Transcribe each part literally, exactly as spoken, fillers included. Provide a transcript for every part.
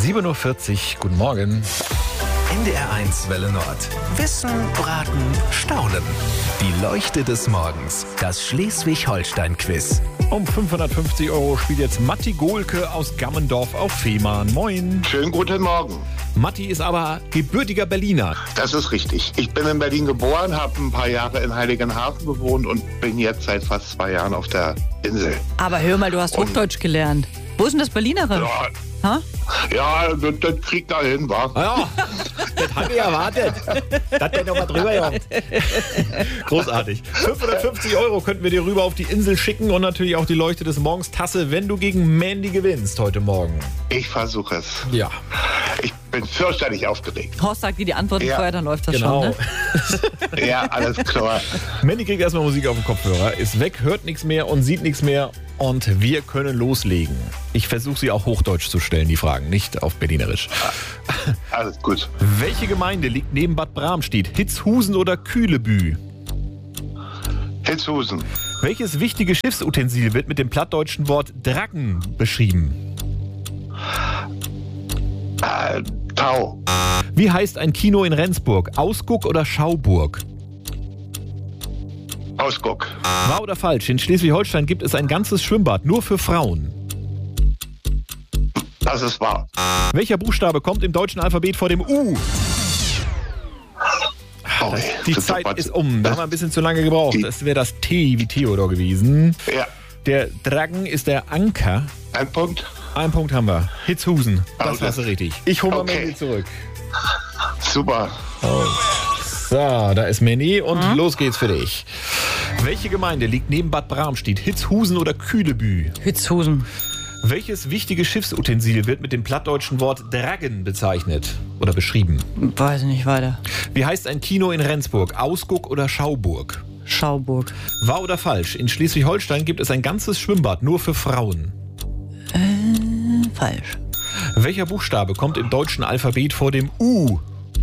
sieben Uhr vierzig, guten Morgen. N D R eins Welle Nord. Wissen, Braten, Staunen. Die Leuchte des Morgens. Das Schleswig-Holstein-Quiz. Um fünfhundertfünfzig Euro spielt jetzt Matti Gohlke aus Gammendorf auf Fehmarn. Moin. Schönen guten Morgen. Matti ist aber gebürtiger Berliner. Das ist richtig. Ich bin in Berlin geboren, habe ein paar Jahre in Heiligenhafen gewohnt und bin jetzt seit fast zwei Jahren auf der Insel. Aber hör mal, du hast Und- Hochdeutsch gelernt. Wo ist denn das Berlinere? Ja, Ha? ja das, das kriegt da hin, wa? Ah ja, das habe ich erwartet. Das der noch mal drüber kommt. Großartig. fünfhundertfünfzig Euro könnten wir dir rüber auf die Insel schicken und natürlich auch die Leuchte des Morgens Tasse, wenn du gegen Mandy gewinnst heute Morgen. Ich versuche es. Ja, Ich bin fürchterlich aufgeregt. Horst sagt dir die Antworten Ja. vorher, dann läuft das genau. schon, ne? Ja, alles klar. Mandy kriegt erstmal Musik auf den Kopfhörer, ist weg, hört nichts mehr und sieht nichts mehr. Und wir können loslegen. Ich versuche sie auch Hochdeutsch zu stellen, die Fragen, nicht auf Berlinerisch. Alles gut. Welche Gemeinde liegt neben Bad Bramstedt? Hitzhusen oder Kühlebü? Hitzhusen. Welches wichtige Schiffsutensil wird mit dem plattdeutschen Wort Dracken beschrieben? Äh, Tau. Wie heißt ein Kino in Rendsburg? Ausguck oder Schauburg? Ausguck. Wahr oder falsch? In Schleswig-Holstein gibt es ein ganzes Schwimmbad nur für Frauen. Das ist wahr. Welcher Buchstabe kommt im deutschen Alphabet vor dem U? Oh, Die das Zeit was- ist um. Da haben wir ein bisschen zu lange gebraucht. Die- Das wäre das T wie Theodor gewesen. Ja, Der Drachen ist der Anker. ein Punkt. Einen Punkt haben wir. Hitzhusen. Das Also, warst du richtig. Ich hole mal okay. Mandy zurück. Super. So, da ist Mandy und los geht's für dich. Welche Gemeinde liegt neben Bad Bramstedt? Hitzhusen oder Kühlebü? Hitzhusen. Welches wichtige Schiffsutensil wird mit dem plattdeutschen Wort Dragen bezeichnet oder beschrieben? Weiß nicht weiter. Wie heißt ein Kino in Rendsburg? Ausguck oder Schauburg? Schauburg. Wahr oder falsch? In Schleswig-Holstein gibt es ein ganzes Schwimmbad nur für Frauen. Falsch. Welcher Buchstabe kommt im deutschen Alphabet vor dem U?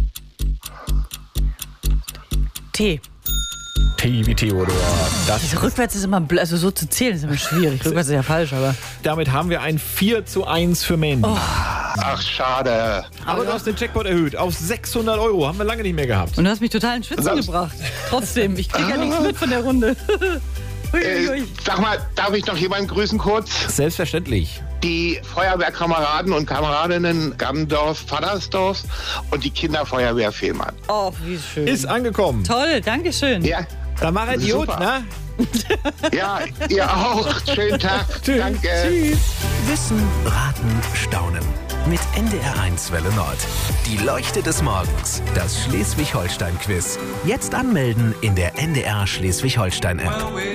T. T wie Theodor. Das, Rückwärts ist immer, bl- also so zu zählen ist immer schwierig. Rückwärts ist ja falsch, aber. damit haben wir ein vier zu eins für Mandy. Ach, schade. Aber du hast den Jackpot erhöht auf sechshundert Euro. Haben wir lange nicht mehr gehabt. Und du hast mich total in Schwitzen Das- gebracht. Trotzdem, ich krieg ja nichts mit von der Runde. Hui, hui, Äh, hui. sag mal, darf ich noch jemanden grüßen kurz? Selbstverständlich. Die Feuerwehrkameraden und Kameradinnen Gammendorf, Vadersdorf und die Kinderfeuerwehr Fehmarn. Oh, wie schön. Ist angekommen. Toll, Dankeschön. Ja, Dann mach es gut, Super. ne? ja, ihr auch. Schönen Tag. Danke. Tschüss. Wissen, Braten, Staunen. Mit N D R eins Welle Nord. Die Leuchte des Morgens. Das Schleswig-Holstein-Quiz. Jetzt anmelden in der N D R Schleswig-Holstein-App.